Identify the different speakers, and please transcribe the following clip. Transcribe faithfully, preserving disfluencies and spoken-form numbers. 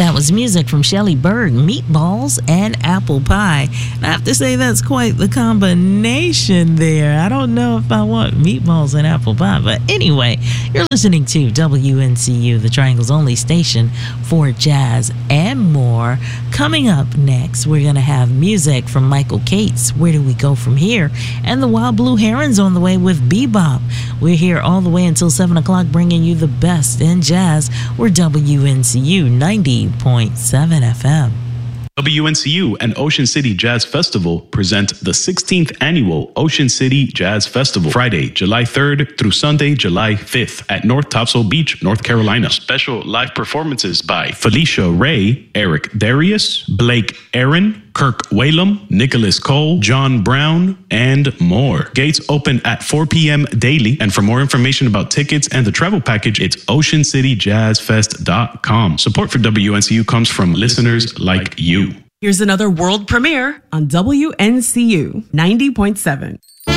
Speaker 1: That was music from Shelley Berg, Meatballs and Apple Pie. And I have to say that's quite the combination there. I don't know if I want meatballs and apple pie, but anyway, you're listening to W N C U, the Triangle's only station for jazz and more. Coming up next, we're going to have music from Michael Cates. Where do we go from here? And the Wild Blue Herons on the way with Bebop. We're here all the way until seven o'clock, bringing you the best in jazz. We're W N C U ninety point seven F M.
Speaker 2: W N C U and Ocean City Jazz Festival present the sixteenth Annual Ocean City Jazz Festival, Friday, July third through Sunday, July fifth at North Topsail Beach, North Carolina. Special live performances by Felicia Ray, Eric Darius, Blake Aaron, Kirk Whalum, Nicholas Cole, John Brown, and more. Gates open at four p.m. daily. And for more information about tickets and the travel package, it's ocean city jazz fest dot com. Support for W N C U comes from listeners like you.
Speaker 3: Here's another world premiere on W N C U ninety point seven.